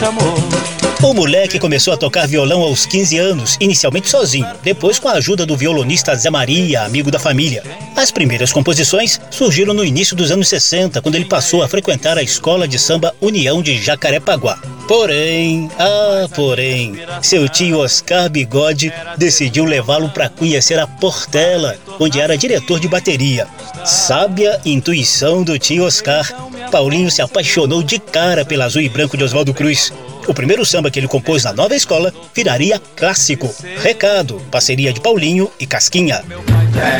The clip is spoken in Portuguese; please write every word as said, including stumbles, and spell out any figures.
O moleque começou a tocar violão aos quinze anos, inicialmente sozinho, depois com a ajuda do violonista Zé Maria, amigo da família. As primeiras composições surgiram no início dos anos sessenta, quando ele passou a frequentar a escola de samba União de Jacarepaguá. Porém, ah, porém, seu tio Oscar Bigode decidiu levá-lo para conhecer a Portela, onde era diretor de bateria. Sábia intuição do tio Oscar, Paulinho se apaixonou de cara pela Azul e Branco de Oswaldo Cruz. O primeiro samba que ele compôs na nova escola viraria clássico. Recado, parceria de Paulinho e Casquinha.